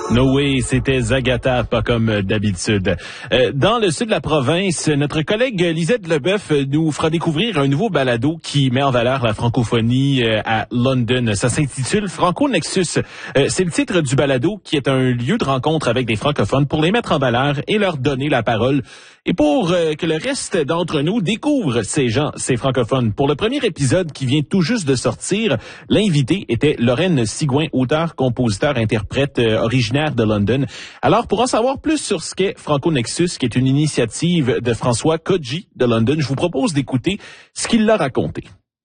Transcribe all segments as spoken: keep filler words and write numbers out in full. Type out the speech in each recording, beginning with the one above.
No way, c'était Zagata, pas comme d'habitude. Euh, dans le sud de la province, notre collègue Lisette Leboeuf nous fera découvrir un nouveau balado qui met en valeur la francophonie euh, à London. Ça s'intitule Franco Nexus. Euh, c'est le titre du balado qui est un lieu de rencontre avec des francophones pour les mettre en valeur et leur donner la parole. Et pour euh, que le reste d'entre nous découvre ces gens, ces francophones. Pour le premier épisode qui vient tout juste de sortir, l'invité était Lorraine Sigouin, auteur, compositeur, interprète euh, originaire de London. Alors, pour en savoir plus sur ce qu'est Franco Nexus, qui est une initiative de François Kodji de London, je vous propose d'écouter ce qu'il l'a raconté.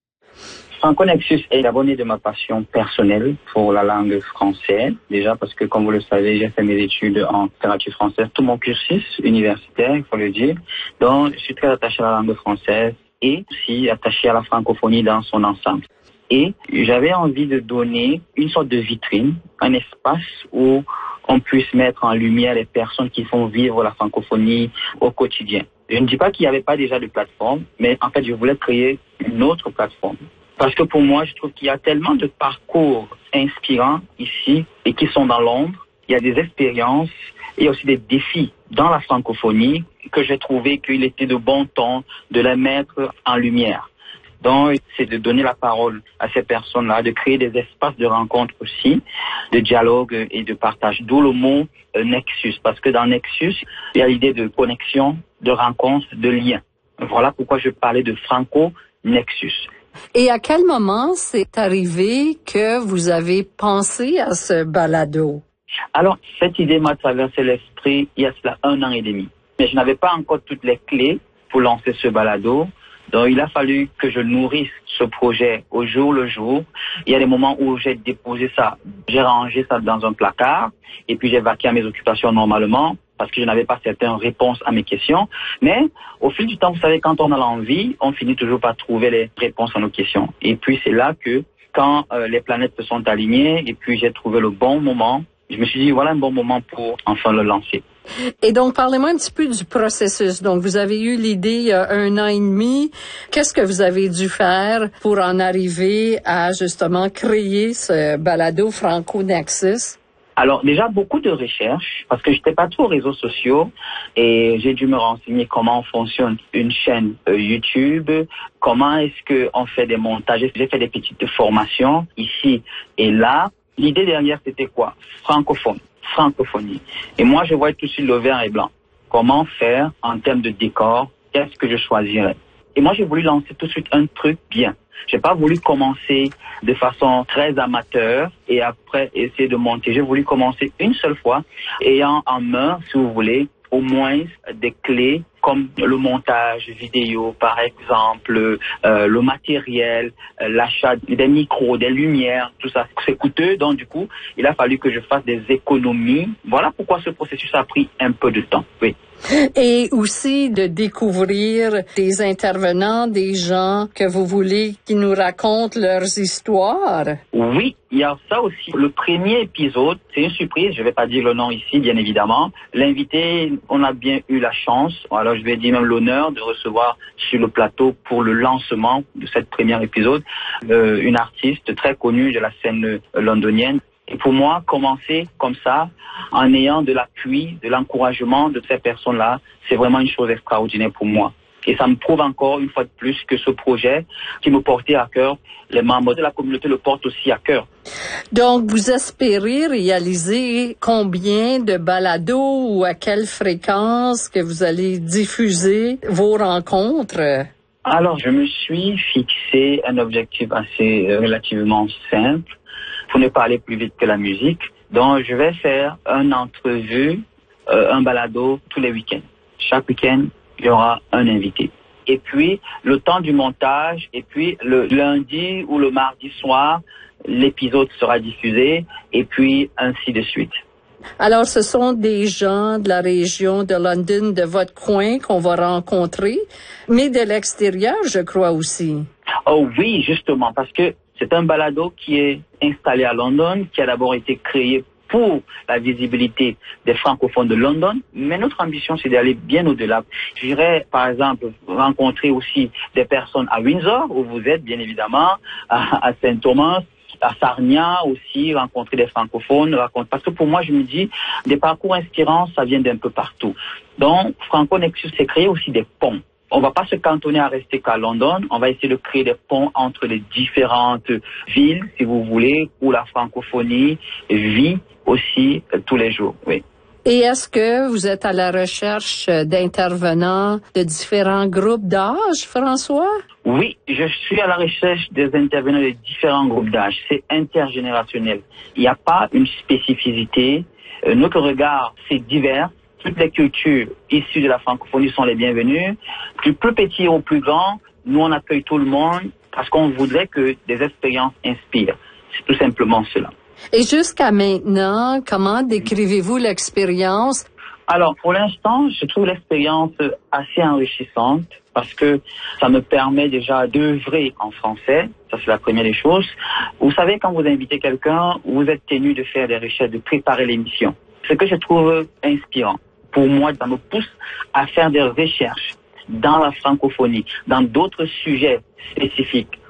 Franco Nexus est d'abord né de ma passion personnelle pour la langue française. Déjà parce que, comme vous le savez, j'ai fait mes études en littérature française, tout mon cursus universitaire, il faut le dire. Donc, je suis très attaché à la langue française et aussi attaché à la francophonie dans son ensemble. Et j'avais envie de donner une sorte de vitrine, un espace où on puisse mettre en lumière les personnes qui font vivre la francophonie au quotidien. Je ne dis pas qu'il n'y avait pas déjà de plateforme, mais en fait, je voulais créer une autre plateforme. Parce que pour moi, je trouve qu'il y a tellement de parcours inspirants ici et qui sont dans l'ombre. Il y a des expériences et aussi des défis dans la francophonie que j'ai trouvé qu'il était de bon ton de les mettre en lumière. Donc, c'est de donner la parole à ces personnes-là, de créer des espaces de rencontre aussi, de dialogue et de partage. D'où le mot euh, Nexus, parce que dans Nexus, il y a l'idée de connexion, de rencontre, de lien. Voilà pourquoi je parlais de Franco Nexus. Et à quel moment c'est arrivé que vous avez pensé à ce balado? Alors, cette idée m'a traversé l'esprit il y a cela un an et demi. Mais je n'avais pas encore toutes les clés pour lancer ce balado. Donc, il a fallu que je nourrisse ce projet au jour le jour. Il y a des moments où j'ai déposé ça, j'ai rangé ça dans un placard et puis j'ai vaqué à mes occupations normalement parce que je n'avais pas certaines réponses à mes questions. Mais au fil du temps, vous savez, quand on a l'envie, on finit toujours par trouver les réponses à nos questions. Et puis, c'est là que quand euh, les planètes se sont alignées et puis j'ai trouvé le bon moment, je me suis dit, voilà un bon moment pour enfin le lancer. Et donc, parlez-moi un petit peu du processus. Donc, vous avez eu l'idée il y a un an et demi. Qu'est-ce que vous avez dû faire pour en arriver à, justement, créer ce balado Franco Nexus? Alors, déjà, beaucoup de recherches, parce que je n'étais pas trop aux réseaux sociaux et j'ai dû me renseigner comment fonctionne une chaîne euh, YouTube, comment est-ce qu'on fait des montages. J'ai fait des petites formations ici et là. L'idée derrière, c'était quoi? Francophone. Francophonie. Et moi, je vois tout de suite le vert et blanc. Comment faire en termes de décor? Qu'est-ce que je choisirais? Et moi, j'ai voulu lancer tout de suite un truc bien. J'ai pas voulu commencer de façon très amateur et après essayer de monter. J'ai voulu commencer une seule fois, ayant en main, si vous voulez, au moins des clés comme le montage vidéo, par exemple, euh, le matériel, euh, l'achat des micros, des lumières, tout ça. C'est coûteux, donc du coup, il a fallu que je fasse des économies. Voilà pourquoi ce processus a pris un peu de temps, oui. Et aussi de découvrir des intervenants, des gens que vous voulez qui nous racontent leurs histoires. Oui, il y a ça aussi. Le premier épisode, c'est une surprise, je ne vais pas dire le nom ici, bien évidemment. L'invité, on a bien eu la chance, alors je vais dire même l'honneur de recevoir sur le plateau pour le lancement de cette première épisode, euh, une artiste très connue de la scène londonienne. Et pour moi, commencer comme ça, en ayant de l'appui, de l'encouragement de ces personnes-là, c'est vraiment une chose extraordinaire pour moi. Et ça me prouve encore une fois de plus que ce projet qui me portait à cœur, les membres de la communauté le portent aussi à cœur. Donc, vous espérez réaliser combien de balados ou à quelle fréquence que vous allez diffuser vos rencontres? Alors, je me suis fixé un objectif assez euh, relativement simple pour ne pas aller plus vite que la musique. Donc, je vais faire un entrevue, euh, un balado tous les week-ends. Chaque week-end, il y aura un invité. Et puis, le temps du montage, et puis le lundi ou le mardi soir, l'épisode sera diffusé, et puis ainsi de suite. Alors, ce sont des gens de la région de London, de votre coin, qu'on va rencontrer, mais de l'extérieur, je crois aussi. Oh oui, justement, parce que c'est un balado qui est installé à London, qui a d'abord été créé pour la visibilité des francophones de London, mais notre ambition, c'est d'aller bien au-delà. J'irai, par exemple, rencontrer aussi des personnes à Windsor, où vous êtes, bien évidemment, à, à Saint Thomas, À Sarnia aussi, rencontrer des francophones, parce que pour moi, je me dis, des parcours inspirants, ça vient d'un peu partout. Donc, Franco Nexus, c'est créer aussi des ponts. On va pas se cantonner à rester qu'à London, on va essayer de créer des ponts entre les différentes villes, si vous voulez, où la francophonie vit aussi euh, tous les jours, oui. Et est-ce que vous êtes à la recherche d'intervenants de différents groupes d'âge, François? Oui, je suis à la recherche des intervenants de différents groupes d'âge. C'est intergénérationnel. Il n'y a pas une spécificité. Euh, notre regard, c'est divers. Toutes les cultures issues de la francophonie sont les bienvenues. Du plus petit au plus grand, nous on accueille tout le monde parce qu'on voudrait que des expériences inspirent. C'est tout simplement cela. Et jusqu'à maintenant, comment décrivez-vous l'expérience? Alors, pour l'instant, je trouve l'expérience assez enrichissante parce que ça me permet déjà d'œuvrer en français. Ça, c'est la première des choses. Vous savez, quand vous invitez quelqu'un, vous êtes tenu de faire des recherches, de préparer l'émission. Ce que je trouve inspirant, pour moi, ça me pousse à faire des recherches dans la francophonie, dans d'autres sujets spécifiques.